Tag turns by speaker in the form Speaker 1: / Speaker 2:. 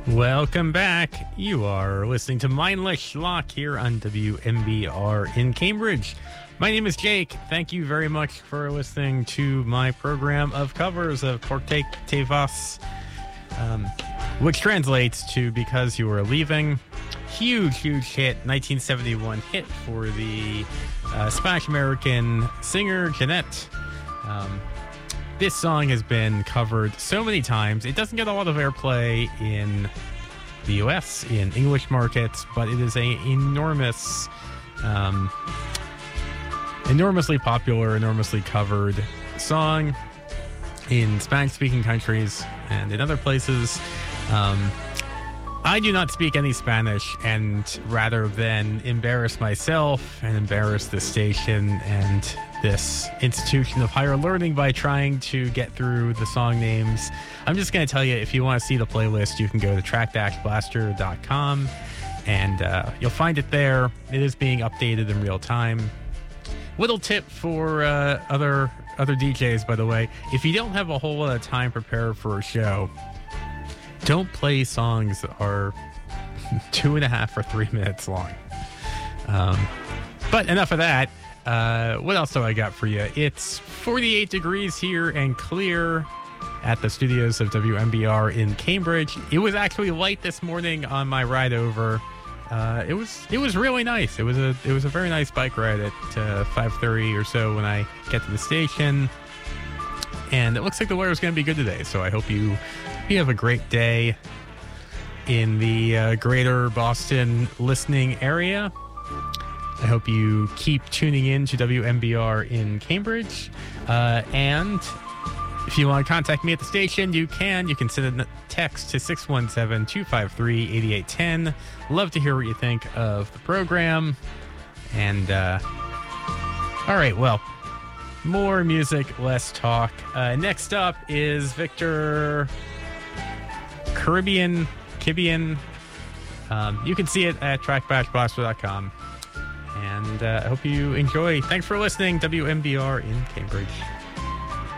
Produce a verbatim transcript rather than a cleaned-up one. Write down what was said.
Speaker 1: Welcome back. You are listening to Mindless Schlock here on W M B R in Cambridge. My name is Jake. Thank you very much for listening to my program of covers of Porte Te Vas, um, which translates to Because You Were Leaving. Huge, huge hit, nineteen seventy-one hit for the uh, Spanish-American singer Jeanette. Um, This song has been covered so many times. It doesn't get a lot of airplay in the U S, in English markets, but it is an enormous, um, enormously popular, enormously covered song in Spanish-speaking countries and in other places. Um, I do not speak any Spanish, and rather than embarrass myself and embarrass the station and this institution of higher learning by trying to get through the song names, I'm just going to tell you, if you want to see the playlist, you can go to track dash blaster dot com, and uh, you'll find it there. It is being updated in real time. Little tip for uh, other other D Js, by the way: if you don't have a whole lot of time prepared for a show, don't play songs that are two and a half or three minutes long. Um, but enough of that. Uh, what else do I got for you? It's forty-eight degrees here and clear at the studios of W M B R in Cambridge. It was actually light this morning on my ride over. Uh, it was it was really nice. It was a it was a very nice bike ride at uh, five thirty or so when I get to the station. And it looks like the weather's going to be good today, so I hope you you have a great day in the uh, greater Boston listening area. I hope you keep tuning in to W M B R in Cambridge. Uh, and if you want to contact me at the station, you can. You can send a text to six one seven, two five three, eight eight one zero. Love to hear what you think of the program. And, uh, all right, well, more music, less talk. Uh, next up is Victor Caribbean, Kibian. Um, you can see it at track dash blaster dot com. And uh, I hope you enjoy. Thanks for listening. W M B R in Cambridge.